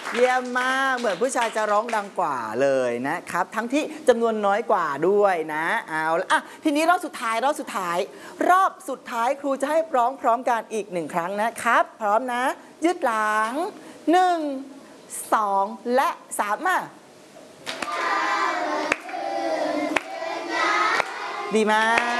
เยี่ยมมากเหมือนผู้ชายจะร้องดังกว่าเลยนะครับทั้งที่จำนวนน้อยกว่าด้วยนะเอาละทีนี้รอบสุดท้ายรอบสุดท้ายครูจะให้ร้องพร้อมกันอีก1 ครั้งนะครับพร้อมนะยืดหลัง1 2 และ 3มาดีมาก